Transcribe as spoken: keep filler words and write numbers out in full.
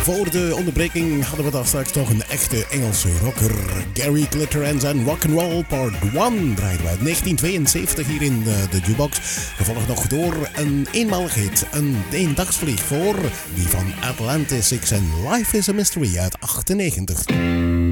voor de onderbreking hadden we daar straks nog een echte Engelse rocker. Gary Glitter en zijn Rock'n'Roll Part één draaiden we uit negentien tweeënzeventig hier in de, de jukebox. Gevolgd nog door een eenmaligheid, een eendagsvlieg voor die van Atlantis Six en Life is a Mystery uit achtennegentig.